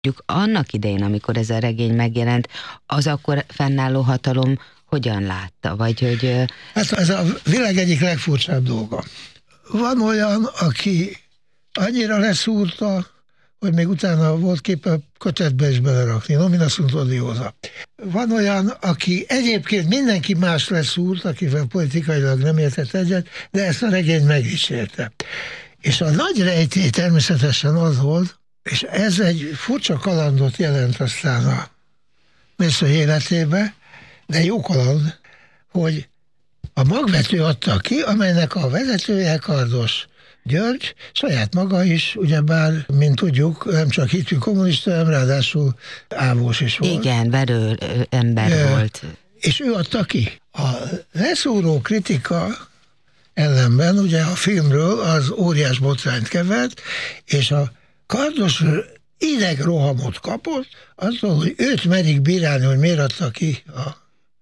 Mondjuk annak idején, amikor ez a regény megjelent, az akkor fennálló hatalom hogyan látta? Vagy hogy... Hát ez a világ egyik legfurcsább dolga. Van olyan, aki annyira leszúrta, hogy még utána volt képe kötetbe is belerakni, nomina sunt odiosa. Van olyan, aki egyébként mindenki más leszúrt, akivel politikailag nem értett egyet, de ezt a regényt meg is érte. És a nagy rejtély természetesen az volt, és ez egy furcsa kalandot jelent aztán a Mészöly életébe, de jó kaland, hogy a magvető adta ki, amelynek a vezetője Kardos György, saját maga is, ugyebár, mint tudjuk, nem csak hitű kommunista, hanem ráadásul ávós is volt. Igen, verő ember volt. És ő adta ki. A leszúró kritika ellenben, ugye a filmről az óriás botrányt kevert, és a Kardos idegrohamot kapott, attól, hogy őt merik bírálni, hogy miért adta ki a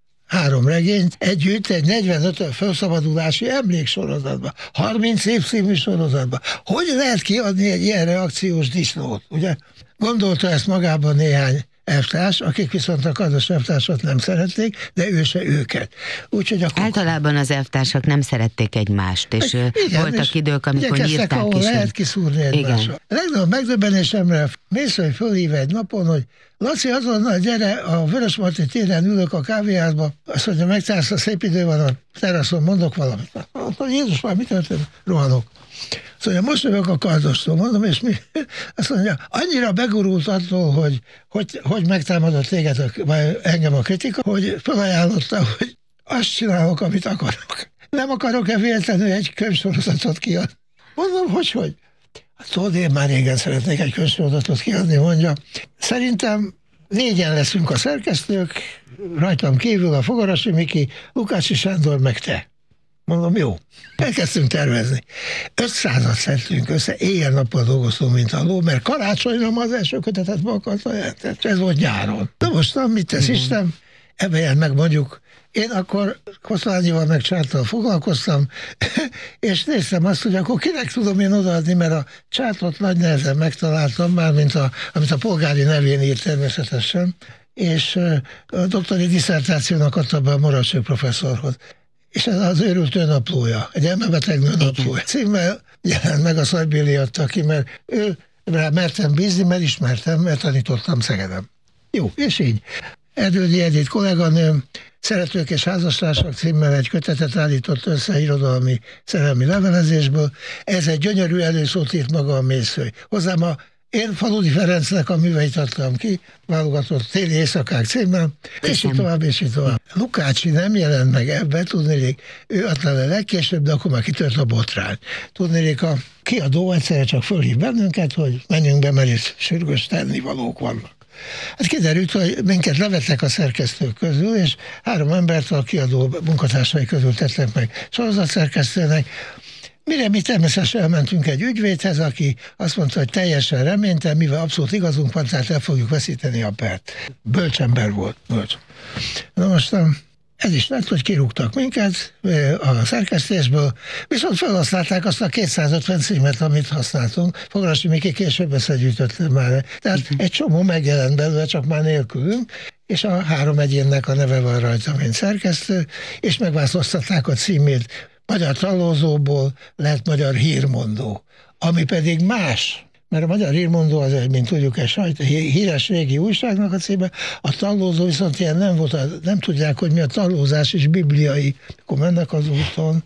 3 regényt együtt egy 45 felszabadulási emléksorozatba, 30 év című sorozatba. Hogy lehet kiadni egy ilyen reakciós disznót? Ugye gondolta ezt magában néhány elvtárs, akik viszont a Kardos elvtársat nem szerették, de ő se őket. Úgyhogy akkor... Általában az elvtársak nem szerették egymást, és igen, voltak és idők, amikor írták ahol is. Lehet kiszúrni egymásra. Legnagyobb megdöbbenésemre Mészöly fölhív egy napon, hogy Laci, azonnal gyere, a Vörösmarty téren ülök a kávéházba, azt mondja, megtársz, a szép idő van a teraszon, mondok valamit. Jézus, már mi történt? Rohanok. Azt mondja, most jövök a Kardostól, mondom, és mi? Azt mondja, annyira begurult attól, hogy megtámadott téged, vagy engem a kritika, hogy felajánlotta, hogy azt csinálok, amit akarok. Nem akarok-e véletlenül egy könyvsorozatot kiadni? Mondom, hogy? Tudod, én már régen szeretnék egy könyvsorozatot kiadni, mondja. Szerintem 4-en leszünk a szerkesztők, rajtam kívül a Fogarasi Miki, Lukácsi Sándor, meg te. Mondom, jó. Elkezdtünk tervezni. 500-at szedtünk össze, éjjel-nappal dolgoztunk, mint a ló, mert karácsonyra az első kötetet be akarta jelenteni. Ez volt nyáron. De most mit tesz Isten? Ebben jelent meg mondjuk, én akkor Kosztolányival meg Csárttal foglalkoztam, és néztem azt, hogy akkor kinek tudom én odaadni, mert a Csártot nagy nehezen megtaláltam már, amit a polgári nevén írt természetesen, és a doktori diszertációnak adta be a Moravcsik professzorhoz. És ez az őrült naplója, egy elmebeteg naplója. Címmel jelent meg, a Szajbéli adta ki, mert ő rá mertem bízni, mert ismertem, mert tanítottam Szegeden. Jó, és így. Erdődi Edith kolléganőm Szeretők és házastársak címmel egy kötetet állított össze irodalmi szerelmi levelezésből. Ez egy gyönyörű előszót írt maga a Mészöly. Hozzám én Faludi Ferencnek a műveit adtam ki, válogatott Téli éjszakák címmel, és így tovább, és így tovább. Lukácsi nem jelent meg ebbe, tudnélik, ő adta le legkésőbb, de akkor már kitört a botrány. Tudnélik, a kiadó egyszerre csak fölhív bennünket, hogy menjünk be, mert itt sürgős tennivalók vannak. Hát kiderült, hogy minket levettek a szerkesztők közül, és 3 embert a kiadó munkatársai közül tettek meg sorozatszerkesztőnek. Mire mi természetesen elmentünk egy ügyvédhez, aki azt mondta, hogy teljesen reménytelen, mivel abszolút igazunk van, tehát el fogjuk veszíteni a pert. Bölcs ember volt, bölcs. Na most ez is lett, hogy kirúgtak minket a szerkesztésből, viszont felhasználták azt a 250 címet, amit használtunk. Fogarasi Miki később összegyűjtötte már. Tehát egy csomó megjelent belőle, csak már nélkülünk, és a 3 egyénnek a neve van rajta, mint szerkesztő, és megváltoztatták a címét. Magyar Tallózóból lett Magyar Hírmondó, ami pedig más, mert a Magyar Hírmondó az egy, mint tudjuk, egy híres régi újságnak a címe, a Tallózó viszont ilyen nem volt, nem tudják, hogy mi a tallózás is bibliai, akkor mennek az úton,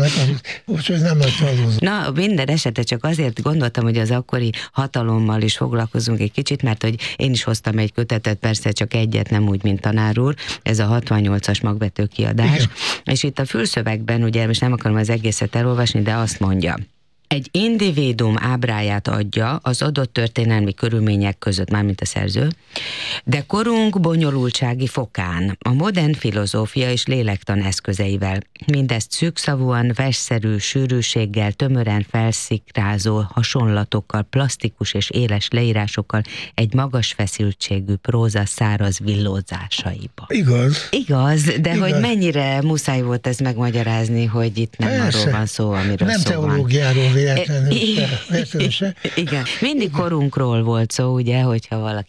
úgyhogy nem nagy tallózó. Na, minden esetre csak azért gondoltam, hogy az akkori hatalommal is foglalkozunk egy kicsit, mert hogy én is hoztam egy kötetet, persze csak egyet, nem úgy, mint tanár úr, ez a 68-as magvető kiadás, igen. És itt a fülszövegben, ugye most nem akarom az egészet elolvasni, de azt mondja: egy individuum ábráját adja az adott történelmi körülmények között, mármint a szerző, de korunk bonyolultsági fokán, a modern filozófia és lélektan eszközeivel, mindezt szűkszavúan, versszerű sűrűséggel, tömören felszikrázó hasonlatokkal, plastikus és éles leírásokkal, egy magas feszültségű próza száraz villózásaiba. Igaz. Igaz, de igaz. Hogy mennyire muszáj volt ezt megmagyarázni, hogy itt nem persze. Arról van szó, amiről nem szó van. Teológiáról véletlenül se. Igen, mindig korunkról volt szó, ugye, hogyha valaki